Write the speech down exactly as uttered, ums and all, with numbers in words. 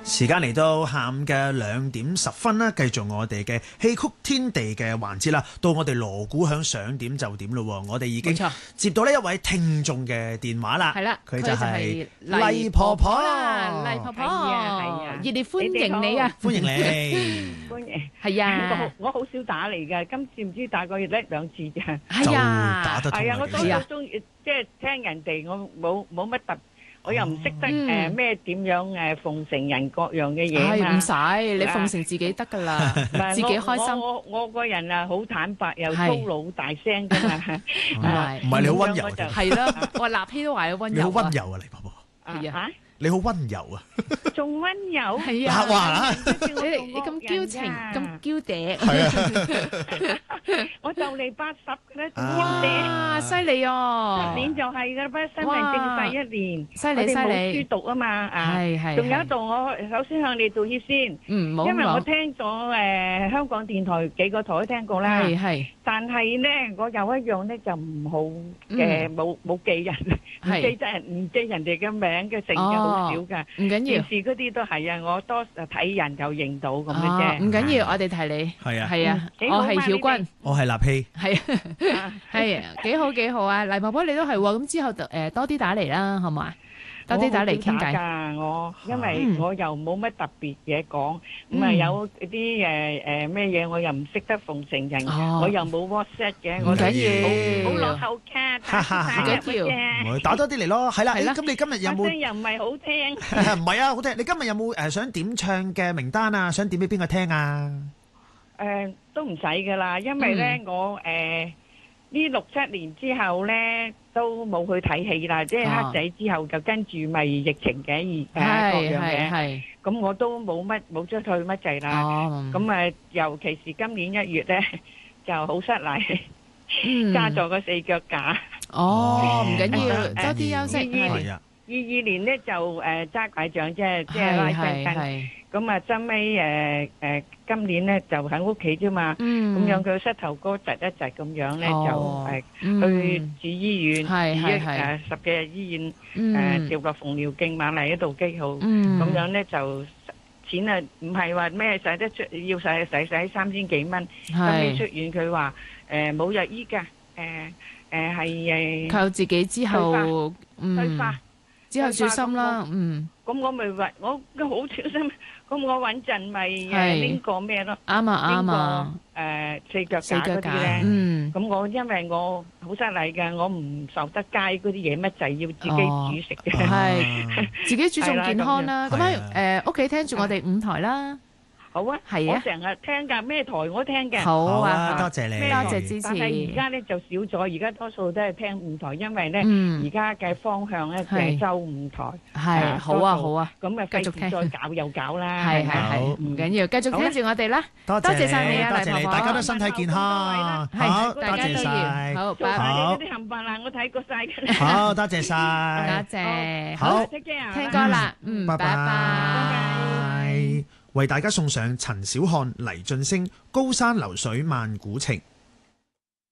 時間嚟到下午嘅兩點十分啦，繼續我哋嘅戲曲天地嘅環節啦。到我哋鑼鼓響想點就點咯，我哋已經接到呢一位聽眾嘅電話啦。 係啦， 佢就係黎婆婆啦，黎婆婆， 係啊係啊， 熱烈歡迎你啊！ 歡迎你， 歡迎。 係啊， 我我好少打嚟㗎，今次唔知打過一兩次啫。 係啊， 打得通。 係啊，我多數中意即係聽人哋，我冇冇乜特。我又唔識得誒咩點樣誒奉承人各樣嘅嘢嘛， 唔使你奉承自己得㗎啦，自己開心。 我我我個人啊好坦白又粗魯大聲㗎嘛， 唔係唔係你好溫柔嘅， 係咯，我立希都話你溫柔。 你好溫柔啊，黎婆婆。 係啊。 你好溫柔啊， 仲溫柔係啊！ 哇， 你你咁嬌情咁嬌嗲， 係啊！ 我就嚟八十嘅咧， 哇，犀利哦！ 今年就係噶啦，不身份證細一年， 犀利犀利， 冇書讀啊嘛，啊， 係係。 仲有一度，我首先向你道歉先， 嗯，冇， 因為我聽咗誒香港電台幾個台都聽過啦，係係。但係咧，我有一樣咧就唔好嘅，冇冇記人，唔記得人，唔記人哋嘅名嘅成嘅。好少噶， 唔緊要。 電視嗰啲都係啊，我多睇人就認到咁嘅啫。 唔緊要，我哋提你。係啊，係啊，我係曉君， 我係立希。 係啊，係啊，幾好幾好啊！黎婆婆你都係喎，咁之後誒多啲打嚟啦，好嘛？多啲打嚟傾偈。 㗎我，因為我又冇乜特別嘢講，咁啊有啲誒誒咩嘢我又唔識得奉承人，我又冇 WhatsApp 嘅，我緊要， 好落後卡， 唔緊要， 我打多啲嚟咯，係啦，咁你今日有冇？ 聲又唔係好聽， 唔係啊，好聽。你今日有冇誒想點唱嘅名單啊？想點俾邊個聽啊？ 誒，都唔使㗎啦，因為咧我誒呢六七年之後咧。都冇去睇戲啦，即係黑仔之後就跟住咪疫情嘅而誒各樣嘅，咁我都冇乜冇出去乜滯啦。咁誒，尤其是今年一月咧就好失禮，加咗個四腳架。 哦，唔緊要，多啲休息。 係啊。 二二年咧就誒揸拐杖啫，即係拉筋筋。咁啊，真尾誒誒，今年咧就喺屋企啫嘛。咁樣佢膝頭哥窒一窒咁樣咧，就誒去住醫院，住一誒十幾日醫院誒調落縫尿鏡瑪麗嗰度機號。咁樣咧就錢啊，唔係話咩使得出，要使使使三千幾蚊。咁你出院佢話誒冇藥醫㗎，誒誒係誒靠自己之後退化。 之後小心啦，嗯。 咁我咪話我好小心，咁我穩陣咪誒拎個咩咯？ 啱啊啱啊。 誒四腳架嗰啲咧，嗯。咁我因為我好失禮嘅，我唔受得街嗰啲嘢乜滯，要自己煮食嘅。係。自己注重健康啦。咁喺誒屋企聽住我哋五台啦。好啊，係啊，我成日聽噶，咩台我聽嘅。好啊， 多謝你， 多謝支持。 但係而家咧就少咗，而家多數都係聽五台，因為咧而家嘅方向咧就係收五台。 係，好啊，好啊。 咁啊，繼續聽，再搞又搞啦。 係係係，唔緊要，繼續聽住我哋啦。 多謝晒你啊，黎婆婆，大家都身體健康。好，多謝晒。 好，拜拜。 嗰啲冚唪唥我睇過晒嘅。 好，多謝晒。 多謝。 好， 聽歌啦。嗯，拜拜。拜拜。 為大家送上陳小漢、黎俊升《高山流水萬古情》。